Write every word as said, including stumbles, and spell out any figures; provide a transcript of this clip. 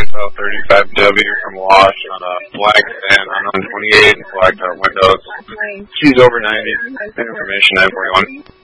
Intel thirty-five W from Wash on a black stand on twenty-eight and black top windows. She's over ninety. Information nine forty-one.